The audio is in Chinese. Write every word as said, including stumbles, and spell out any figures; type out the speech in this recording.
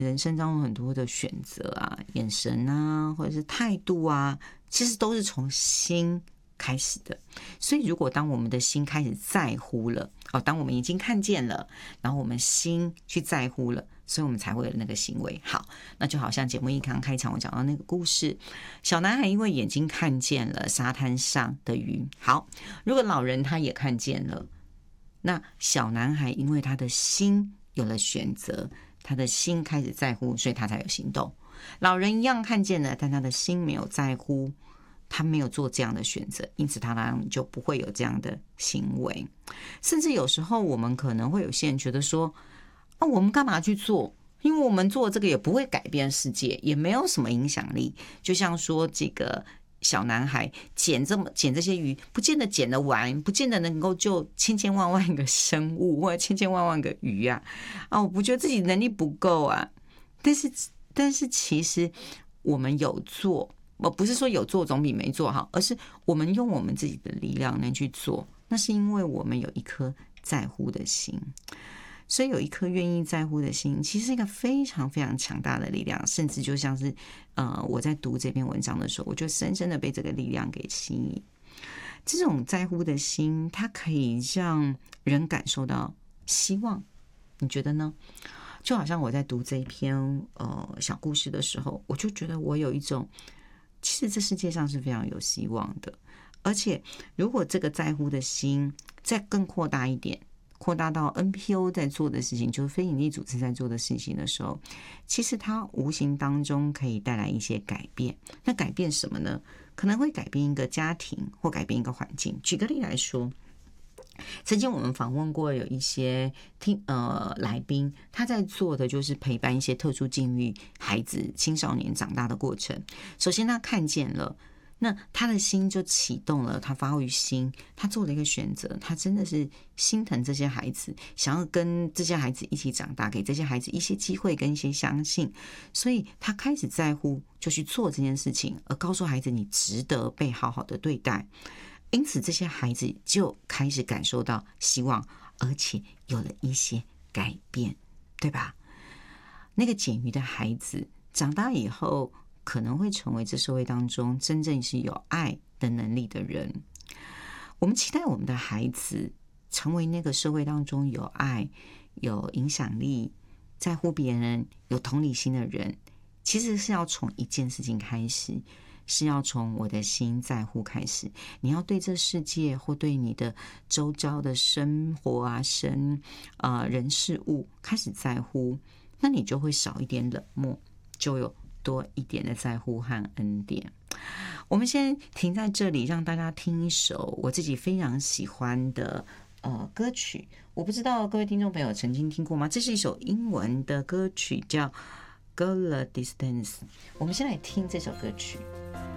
人生当中很多的选择啊，眼神啊，或者是态度啊，其实都是从心开始的。所以如果当我们的心开始在乎了，哦，当我们已经看见了，然后我们心去在乎了，所以我们才会有那个行为。好，那就好像节目一刚开场我讲到那个故事，小男孩因为眼睛看见了沙滩上的鱼。好，如果老人他也看见了，那小男孩因为他的心有了选择，他的心开始在乎，所以他才有行动。老人一样看见了，但他的心没有在乎，他没有做这样的选择，因此他当然就不会有这样的行为。甚至有时候我们可能会有些人觉得说，啊，我们干嘛去做？因为我们做这个也不会改变世界，也没有什么影响力。就像说这个小男孩捡这么捡这些鱼，不见得捡得完，不见得能够救千千万万个生物或者千千万万个鱼啊！啊，我不觉得自己能力不够啊。但是，但是其实我们有做，我不是说有做总比没做好，而是我们用我们自己的力量能去做，那是因为我们有一颗在乎的心。所以有一颗愿意在乎的心，其实是一个非常非常强大的力量，甚至就像是呃我在读这篇文章的时候，我就深深的被这个力量给吸引。这种在乎的心，它可以让人感受到希望，你觉得呢？就好像我在读这一篇呃小故事的时候，我就觉得我有一种，其实这世界上是非常有希望的。而且如果这个在乎的心再更扩大一点，扩大到 N P O 在做的事情，就是非营利组织在做的事情的时候，其实它无形当中可以带来一些改变。那改变什么呢？可能会改变一个家庭，或改变一个环境。举个例来说，曾经我们访问过有一些听呃来宾，他在做的就是陪伴一些特殊境遇孩子、青少年长大的过程。首先，他看见了。那他的心就启动了，他发于心，他做了一个选择，他真的是心疼这些孩子，想要跟这些孩子一起长大，给这些孩子一些机会跟一些相信，所以他开始在乎，就去做这件事情，而告诉孩子你值得被好好的对待。因此这些孩子就开始感受到希望，而且有了一些改变，对吧？那个捡鱼的孩子长大以后，可能会成为这社会当中真正是有爱的能力的人。我们期待我们的孩子成为那个社会当中有爱、有影响力、在乎别人、有同理心的人，其实是要从一件事情开始，是要从我的心在乎开始。你要对这世界或对你的周遭的生活啊、生呃人事物开始在乎，那你就会少一点冷漠，就有多一点的在乎和恩典。我们先停在这里，让大家听一首我自己非常喜欢的呃歌曲。我不知道各位听众朋友曾经听过吗？这是一首英文的歌曲，叫 Go the Distance。我们先来听这首歌曲。